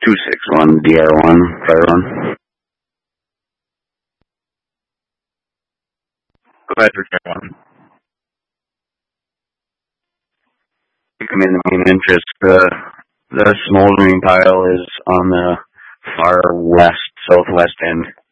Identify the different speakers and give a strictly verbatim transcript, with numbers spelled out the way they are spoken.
Speaker 1: two six one D R one, fire one. Go ahead for check one. You come in the main entrance. The, the smoldering pile is on the far west, southwest end.